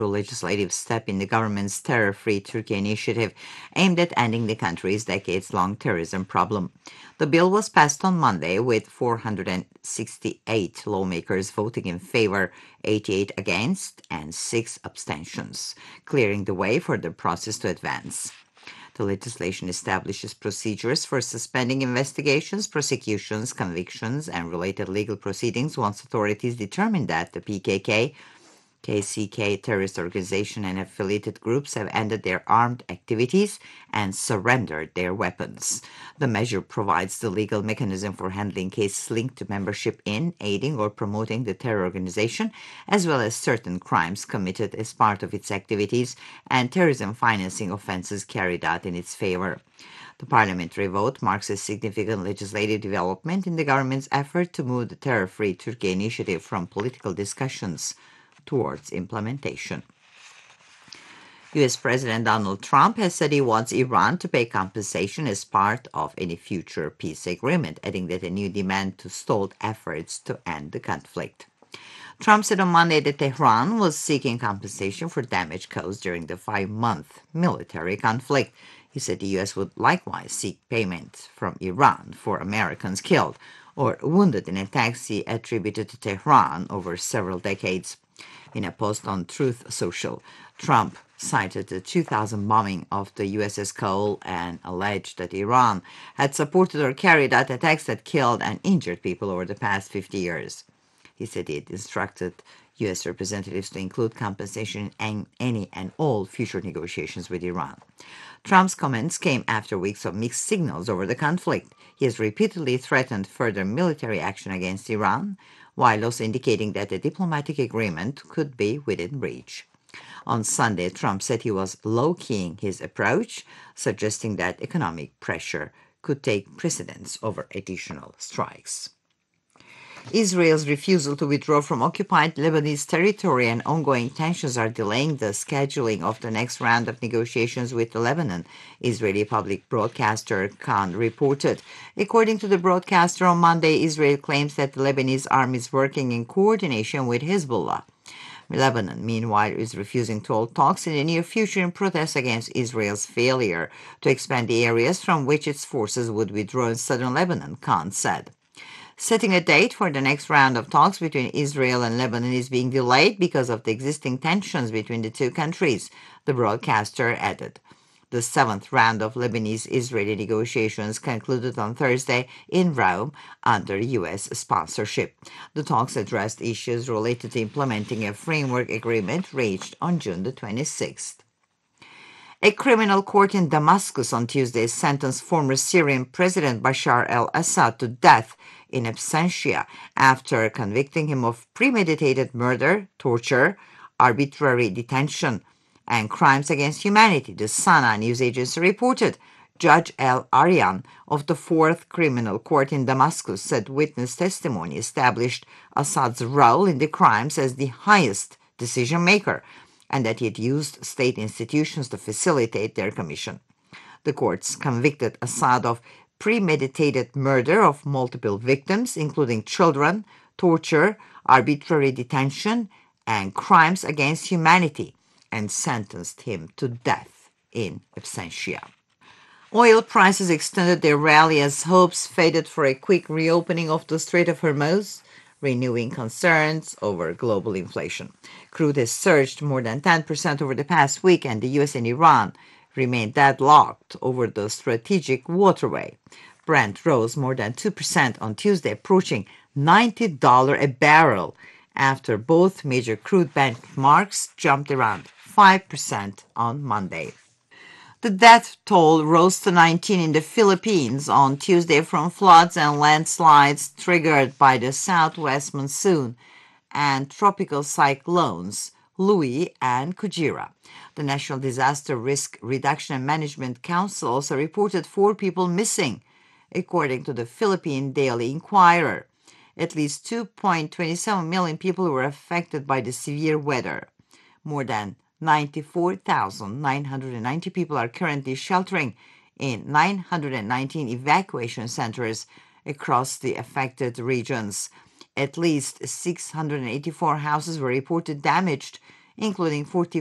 legislative step in the government's terror-free Turkey initiative aimed at ending the country's decades-long terrorism problem. The bill was passed on Monday with 468 lawmakers voting in favor, 88 against, and 6 abstentions, clearing the way for the process to advance. The legislation establishes procedures for suspending investigations, prosecutions, convictions, and related legal proceedings once authorities determine that the PKK, KCK terrorist organization and affiliated groups have ended their armed activities and surrendered their weapons. The measure provides the legal mechanism for handling cases linked to membership in, aiding, or promoting the terror organization, as well as certain crimes committed as part of its activities and terrorism financing offenses carried out in its favor. The parliamentary vote marks a significant legislative development in the government's effort to move the terror-free Turkey initiative from political discussions towards implementation. U.S. President Donald Trump has said he wants Iran to pay compensation as part of any future peace agreement, adding that a new demand to stalled efforts to end the conflict. Trump said on Monday that Tehran was seeking compensation for damage caused during the 5-month military conflict. He said the U.S. would likewise seek payment from Iran for Americans killed or wounded in attacks he attributed to Tehran over several decades. In a post on Truth Social, Trump cited the 2000 bombing of the USS Cole and alleged that Iran had supported or carried out attacks that killed and injured people over the past 50 years. He said he had instructed U.S. representatives to include compensation in any and all future negotiations with Iran. Trump's comments came after weeks of mixed signals over the conflict. He has repeatedly threatened further military action against Iran, while also indicating that a diplomatic agreement could be within reach. On Sunday, Trump said he was low-keying his approach, suggesting that economic pressure could take precedence over additional strikes. Israel's refusal to withdraw from occupied Lebanese territory and ongoing tensions are delaying the scheduling of the next round of negotiations with Lebanon, Israeli public broadcaster Khan reported. According to the broadcaster on Monday, Israel claims that the Lebanese army is working in coordination with Hezbollah. Lebanon, meanwhile, is refusing to hold talks in the near future in protest against Israel's failure to expand the areas from which its forces would withdraw in southern Lebanon, Khan said. Setting a date for the next round of talks between Israel and Lebanon is being delayed because of the existing tensions between the two countries, the broadcaster added. The 7th round of Lebanese-Israeli negotiations concluded on Thursday in Rome under U.S. sponsorship. The talks addressed issues related to implementing a framework agreement reached on June the 26th. A criminal court in Damascus on Tuesday sentenced former Syrian President Bashar al-Assad to death in absentia after convicting him of premeditated murder, torture, arbitrary detention, and crimes against humanity, the Sana news agency reported. Judge El Aryan of the 4th Criminal Court in Damascus said witness testimony established Assad's role in the crimes as the highest decision maker, and that he had used state institutions to facilitate their commission. The courts convicted Assad of premeditated murder of multiple victims, including children, torture, arbitrary detention, and crimes against humanity, and sentenced him to death in absentia. Oil prices extended their rally as hopes faded for a quick reopening of the Strait of Hormuz, renewing concerns over global inflation. Crude has surged more than 10% over the past week, and the U.S. and Iran remain deadlocked over the strategic waterway. Brent rose more than 2% on Tuesday, approaching $90 a barrel after both major crude benchmarks jumped around 5% on Monday. The death toll rose to 19 in the Philippines on Tuesday from floods and landslides triggered by the southwest monsoon and tropical cyclones Louis and Kujira. The National Disaster Risk Reduction and Management Council also reported 4 people missing, according to the Philippine Daily Inquirer. At least 2.27 million people were affected by the severe weather. More than 94,990 people are currently sheltering in 919 evacuation centers across the affected regions. At least 684 houses were reported damaged, including 40